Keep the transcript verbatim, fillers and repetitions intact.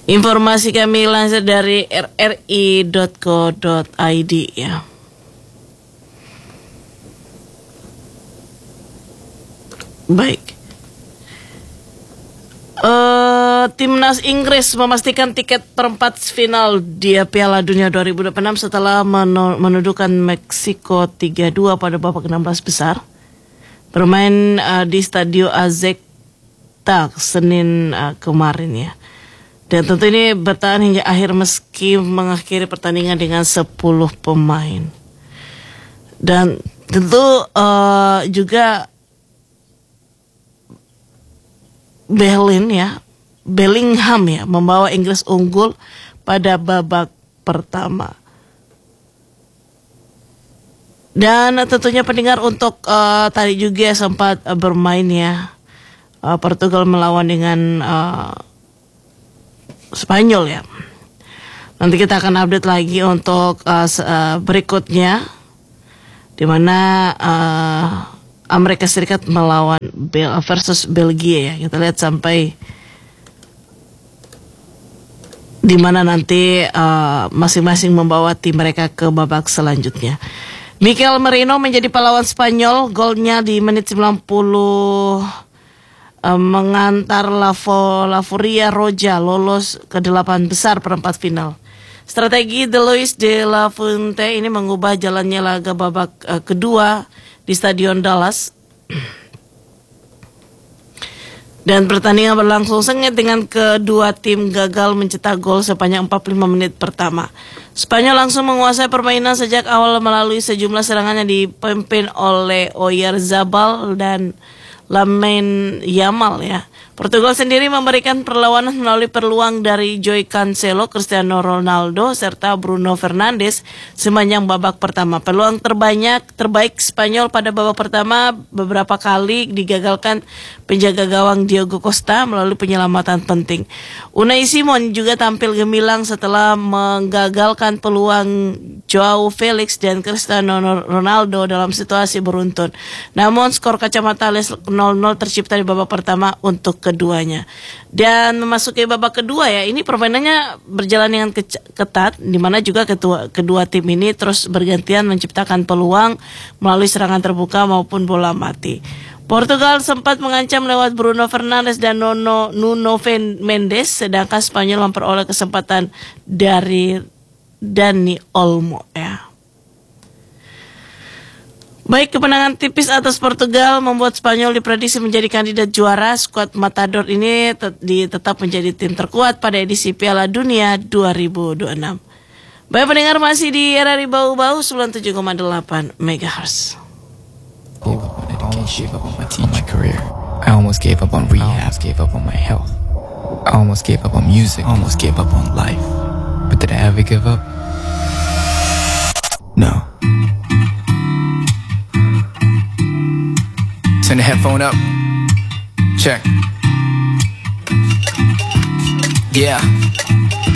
Informasi kami lansir dari r r i dot co dot i d ya. Baik. Uh, Timnas Inggris memastikan tiket perempat final di Piala Dunia dua ribu dua puluh enam setelah menundukkan Meksiko tiga dua pada babak enam belas besar. Bermain uh, di Stadio Azteca Senin uh, kemarin ya. Dan tentu ini bertahan hingga akhir meski mengakhiri pertandingan dengan sepuluh pemain. Dan tentu uh, juga Berlin ya, Bellingham ya membawa Inggris unggul pada babak pertama. Dan tentunya pendengar untuk uh, tadi juga sempat uh, bermain ya, uh, Portugal melawan dengan uh, Spanyol ya. Nanti kita akan update lagi untuk uh, uh, berikutnya, di mana uh, Amerika Serikat melawan Bel versus Belgia ya. Kita lihat sampai di mana nanti uh, masing-masing membawa tim mereka ke babak selanjutnya. Mikel Merino menjadi pahlawan Spanyol. Golnya di menit sembilan puluh uh, mengantar La Furia Roja lolos ke delapan besar perempat final. Strategi de Luis de la Fuente ini mengubah jalannya laga babak uh, kedua di Stadion Dallas. Dan pertandingan berlangsung sengit dengan kedua tim gagal mencetak gol sepanjang empat puluh lima menit pertama. Spanyol langsung menguasai permainan sejak awal melalui sejumlah serangan yang dipimpin oleh Oyarzabal dan Lamine Yamal ya. Portugal sendiri memberikan perlawanan melalui peluang dari Joao Cancelo, Cristiano Ronaldo, serta Bruno Fernandes sepanjang babak pertama. Peluang terbanyak terbaik Spanyol pada babak pertama beberapa kali digagalkan penjaga gawang Diogo Costa melalui penyelamatan penting. Unai Simon juga tampil gemilang setelah menggagalkan peluang Joao Felix dan Cristiano Ronaldo dalam situasi beruntun. Namun skor kacamata les nol nol tercipta di babak pertama untuk keduanya. Dan memasuki babak kedua ya, ini permainannya berjalan dengan ketat, di mana juga ketua, kedua tim ini terus bergantian menciptakan peluang melalui serangan terbuka maupun bola mati. Portugal sempat mengancam lewat Bruno Fernandes dan Nuno, Nuno Mendes, sedangkan Spanyol memperoleh kesempatan dari Dani Olmo ya. Baik, kemenangan tipis atas Portugal membuat Spanyol diprediksi menjadi kandidat juara. Skuad Matador ini tet- tetap menjadi tim terkuat pada edisi Piala Dunia dua ribu dua puluh enam. Baik pendengar, masih di R R I Bau-Bau sembilan puluh tujuh koma delapan megahertz. I almost gave up on my team, my career. I almost gave up on rehab. I almost gave up on my health. I almost gave up on music. I almost gave up on life. But did I ever give up? No. Turn the headphone up. Check. Yeah.